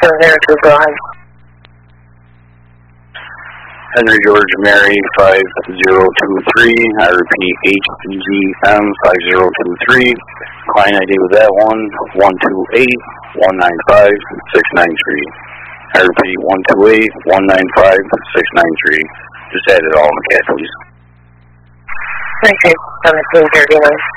702, go ahead. Henry George Mary 5023. I repeat, HGM 5023. Client ID with that one, 128-195-693. I repeat, 128-195-693. Just add it all in the cat, please. Okay, 1739.